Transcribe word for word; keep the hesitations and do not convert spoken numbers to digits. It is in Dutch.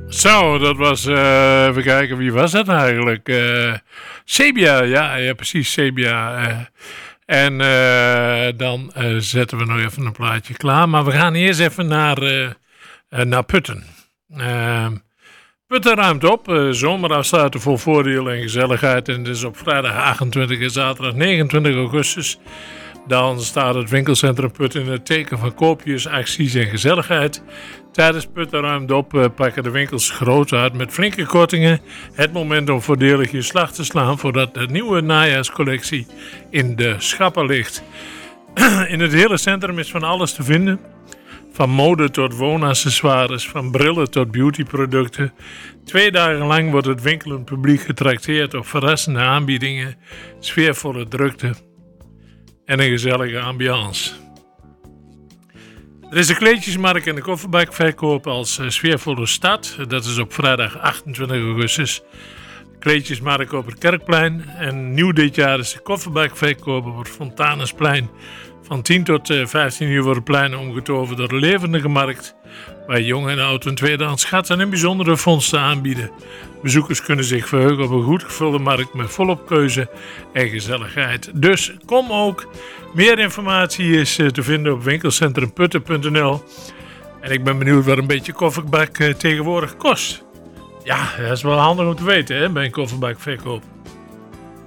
Zo, dat was, eh, even kijken, wie was dat nou eigenlijk? Eh Sebia, ja, ja, precies, Sebia. eh. en eh, dan eh, zetten we nog even een plaatje klaar. Maar we gaan eerst even naar, eh, eh, naar Putten. Eh, Putten ruimt op, eh, zomer afsluiten voor voordeel en gezelligheid. En dus op vrijdag achtentwintig en zaterdag negenentwintig augustus... Dan staat het winkelcentrum Putten in het teken van koopjes, acties en gezelligheid. Tijdens Putten ruimt op uh, pakken de winkels groot uit met flinke kortingen. Het moment om voordelig je slag te slaan voordat de nieuwe najaarscollectie in de schappen ligt. In het hele centrum is van alles te vinden. Van mode tot woonaccessoires, van brillen tot beautyproducten. Twee dagen lang wordt het winkelend publiek getrakteerd op verrassende aanbiedingen, sfeervolle drukte en een gezellige ambiance. Er is de kleedjesmarkt en de kofferbakverkoop als uh, sfeervolle stad. Dat is op vrijdag achtentwintig augustus. Kleedjesmarkt op het Kerkplein. En nieuw dit jaar is de kofferbakverkoop op het Fontanesplein. Van tien tot uh, vijftien uur wordt het plein omgetoverd door een levendige markt, waar jong en oud een tweedehands schatten en bijzondere vondsten aanbieden. Bezoekers kunnen zich verheugen op een goed gevulde markt met volop keuze en gezelligheid. Dus kom ook. Meer informatie is uh, te vinden op winkelcentrum putten punt n l. En ik ben benieuwd wat een beetje kofferbak uh, tegenwoordig kost. Ja, dat is wel handig om te weten, hè, bij een kofferbakverkoop.